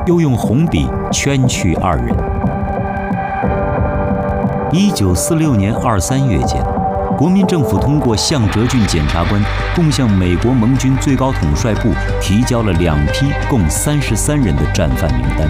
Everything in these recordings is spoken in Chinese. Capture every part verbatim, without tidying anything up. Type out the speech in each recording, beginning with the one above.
又用红笔圈去二人。一九四六年二三月间，国民政府通过向哲俊检察官，共向美国盟军最高统帅部提交了两批共三十三人的战犯名单。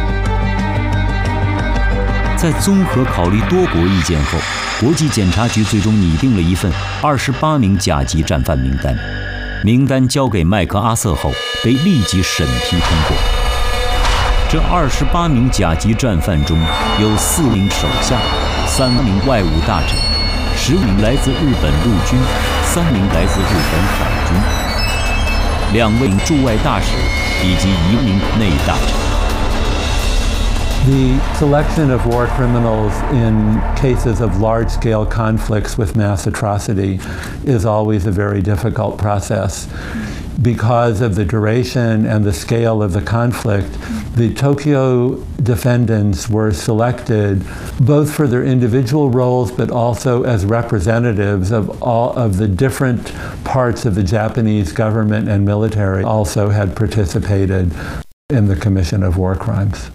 在综合考虑多国意见后，国际检察局最终拟定了一份二十八名甲级战犯名单。名单交给麦克阿瑟后，被立即审批通过。这二十八名甲级战犯中，有四名手下，三名外务大臣，十名来自日本陆军，三名来自日本海军，两位驻外大使以及一名内大臣。 The selection of war criminals in cases of large-scale conflicts with mass atrocity is always a very difficult process. Because of the duration and the scale of the conflict, the Tokyo defendants were selected both for their individual roles but also as representatives of all of the different parts of the Japanese government and military also had participated in the commission of war crimes.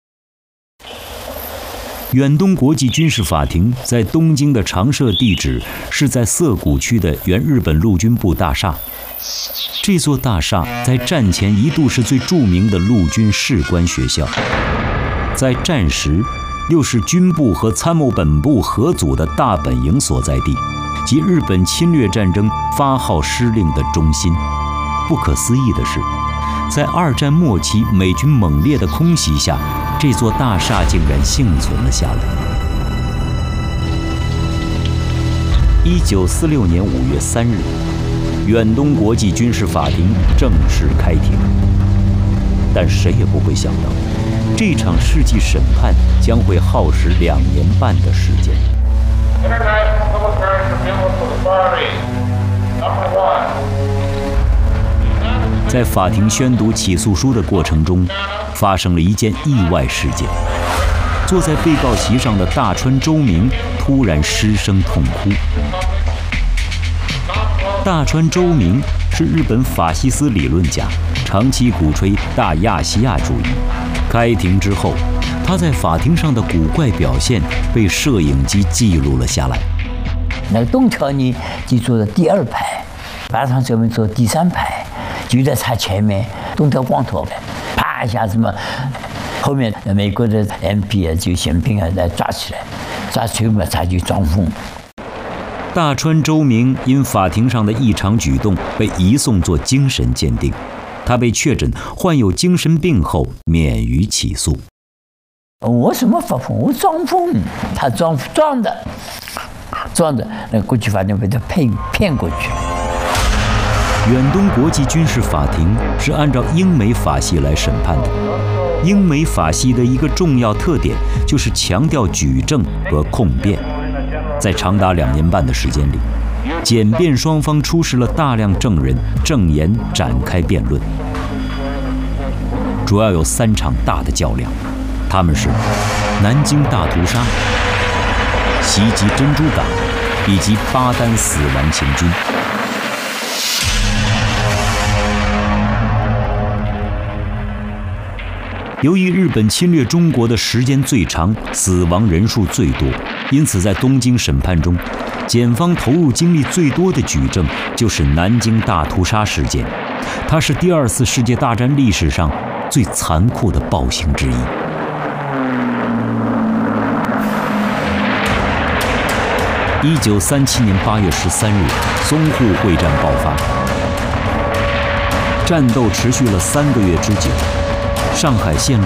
远东国际军事法庭在东京的常设地址是在涩谷区的原日本陆军部大厦。这座大厦在战前一度是最著名的陆军士官学校，在战时又是军部和参谋本部合组的大本营所在地，及日本侵略战争发号施令的中心。不可思议的是，在二战末期美军猛烈的空袭下，这座大厦竟然幸存了下来。一九四六年五月三日，远东国际军事法庭正式开庭。但谁也不会想到，这场世纪审判将会耗时两年半的时间。在法庭宣读起诉书的过程中，发生了一件意外事件。坐在被告席上的大川周明突然失声痛哭。大川周明是日本法西斯理论家，长期鼓吹大亚细亚主义。开庭之后，他在法庭上的古怪表现被摄影机记录了下来。 那个东条呢，就坐在第二排，大川周明坐第三排。就在他前面，东条光头，啪一下子嘛，后面美国的 M P 啊，就宪兵啊来抓起来，抓起来嘛，他就装疯。 大川周明因法庭上的异常举动被移送做精神鉴定，他被确诊患有精神病后免于起诉。 我什么发疯？我装疯，他装装的，装的，那国际法庭被他骗骗过去。 远东国际军事法庭是按照英美法系来审判的。英美法系的一个重要特点就是强调举证和控辩。在长达两年半的时间里，检辩双方出示了大量证人，证言展开辩论。主要有三场大的较量，他们是南京大屠杀、袭击珍珠港以及巴丹死亡行军。由于日本侵略中国的时间最长，死亡人数最多，因此在东京审判中，检方投入精力最多的举证就是南京大屠杀事件，它是第二次世界大战历史上最残酷的暴行之一。一九三七年八月十三日，淞沪会战爆发，战斗持续了三个月之久。上海陷入